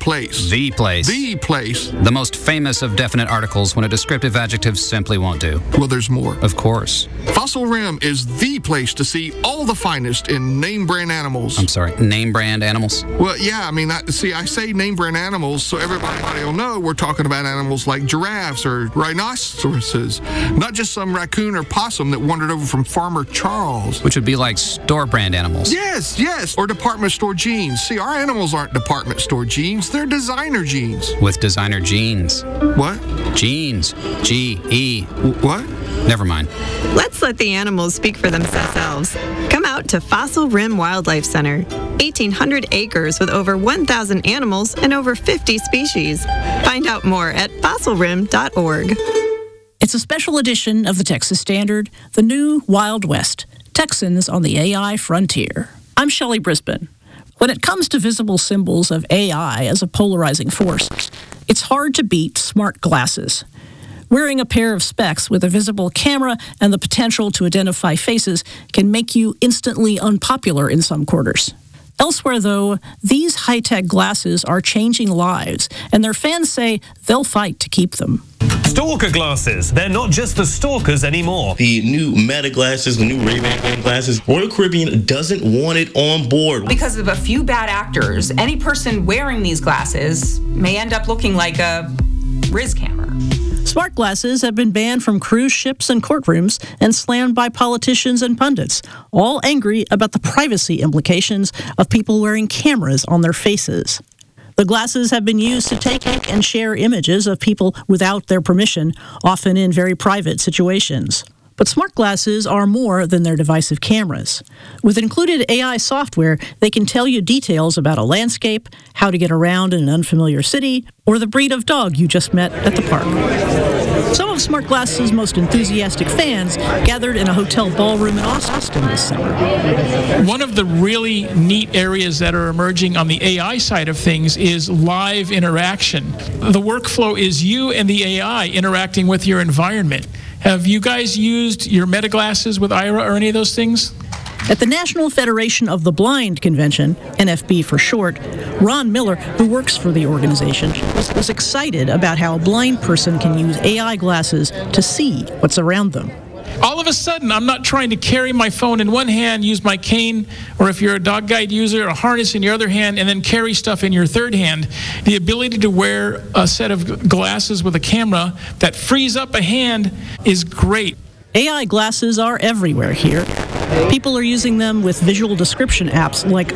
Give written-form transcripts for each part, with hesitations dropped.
place. The place. The place. The most famous of definite articles when a descriptive adjective simply won't do. Well, there's more. Of course. Fossil Rim is the place to see all the finest in name brand animals. I'm sorry, name brand animals? Well, yeah, I mean, I say name brand animals so everybody will know we're talking about animals like giraffes or rhinoceroses, not just some raccoon or possum that wandered over from Farmer Charles. Which would be like store brand animals. Yes, or department store jeans. See, our animals aren't department store jeans, they're designer jeans. With designer jeans. What? Jeans. G-E. What? Never mind. Let's let the animals speak for themselves. Come out to Fossil Rim Wildlife Center. 1,800 acres with over 1,000 animals and over 50 species. Find out more at fossilrim.org. It's a special edition of the Texas Standard, the new Wild West, Texans on the AI frontier. I'm Shelley Brisbane. When it comes to visible symbols of AI as a polarizing force, it's hard to beat smart glasses. Wearing a pair of specs with a visible camera and the potential to identify faces can make you instantly unpopular in some quarters. Elsewhere, though, these high-tech glasses are changing lives, and their fans say they'll fight to keep them. Stalker glasses. They're not just for stalkers anymore. The new Meta glasses, the new Ray-Ban glasses, Royal Caribbean doesn't want it on board. Because of a few bad actors, any person wearing these glasses may end up looking like a Riz camera. Smart glasses have been banned from cruise ships and courtrooms and slammed by politicians and pundits, all angry about the privacy implications of people wearing cameras on their faces. The glasses have been used to take and share images of people without their permission, often in very private situations. But smart glasses are more than their divisive cameras. With included AI software, they can tell you details about a landscape, how to get around in an unfamiliar city, or the breed of dog you just met at the park. Some of smart glasses' most enthusiastic fans gathered in a hotel ballroom in Austin this summer. One of the really neat areas that are emerging on the AI side of things is live interaction. The workflow is you and the AI interacting with your environment. Have you guys used your Meta glasses with Aira or any of those things? At the National Federation of the Blind Convention, NFB for short, Ron Miller, who works for the organization, was excited about how a blind person can use AI glasses to see what's around them. All of a sudden, I'm not trying to carry my phone in one hand, use my cane, or if you're a dog guide user, a harness in your other hand, and then carry stuff in your third hand. The ability to wear a set of glasses with a camera that frees up a hand is great. AI glasses are everywhere here. People are using them with visual description apps like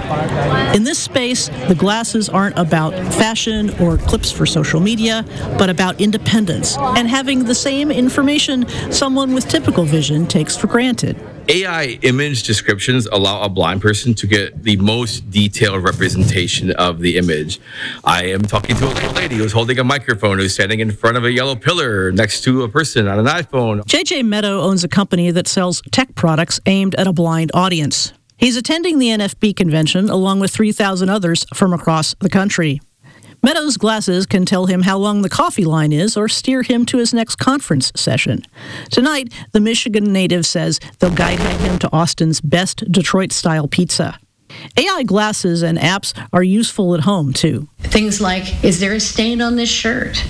Aira. In this space, the glasses aren't about fashion or clips for social media, but about independence and having the same information someone with typical vision takes for granted. AI image descriptions allow a blind person to get the most detailed representation of the image. I am talking to a little lady who's holding a microphone, who's standing in front of a yellow pillar next to a person on an iPhone. JJ Meadow owns a company that sells tech products aimed at a blind audience. He's attending the NFB convention along with 3,000 others from across the country. Meadows' glasses can tell him how long the coffee line is or steer him to his next conference session. Tonight, the Michigan native says they'll guide him to Austin's best Detroit-style pizza. AI glasses and apps are useful at home, too. Things like, is there a stain on this shirt?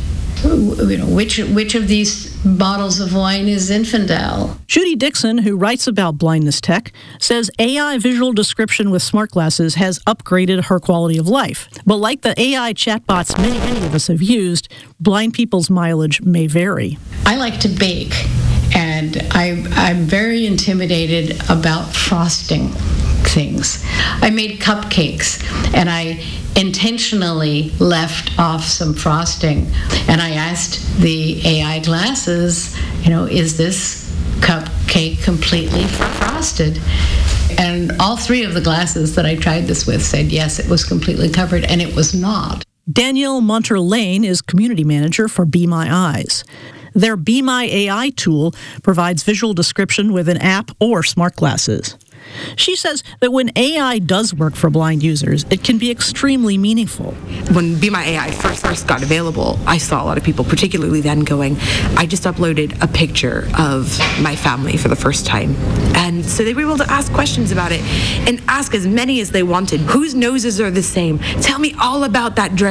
Which of these bottles of wine is Infidel? Judy Dixon, who writes about blindness tech, says AI visual description with smart glasses has upgraded her quality of life. But like the AI chatbots many of us have used, blind people's mileage may vary. I like to bake, and I'm very intimidated about frosting things. I made cupcakes, and I intentionally left off some frosting, and I asked the AI glasses, is this cupcake completely frosted? And all three of the glasses that I tried this with said yes, it was completely covered, and it was not. Danielle Munter-Lane is community manager for Be My Eyes. Their Be My AI tool provides visual description with an app or smart glasses. She says that when AI does work for blind users, it can be extremely meaningful. When Be My AI first got available, I saw a lot of people, particularly then, going, I just uploaded a picture of my family for the first time. And so they were able to ask questions about it and ask as many as they wanted. Whose noses are the same? Tell me all about that dress